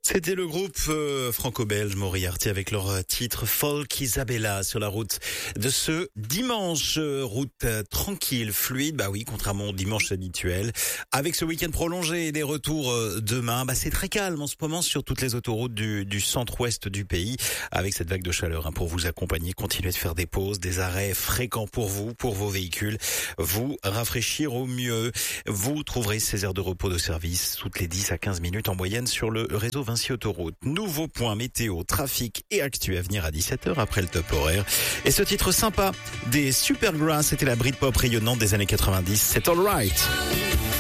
C'était le groupe franco-belge Moriarty avec leur titre Folk Isabella sur la route de ce dimanche. Route tranquille, fluide, bah oui, contrairement au dimanche habituel. Avec ce week-end prolongé et des retours demain, c'est très calme en ce moment sur toutes les autoroutes du centre-ouest du pays. Avec cette vague de chaleur pour vous accompagner, continuez de faire des pauses, des arrêts fréquents pour vous, pour vos véhicules, vous rafraîchir au mieux. Vous trouverez ces aires de repos de service toutes les 10 à 15 minutes en moyenne sur le réseau Vinci Autoroute. Nouveau point météo, trafic et actu à venir à 17h après le top horaire. Et ce titre sympa des Supergrass, c'était la Britpop rayonnante des années 90. C'est All Right.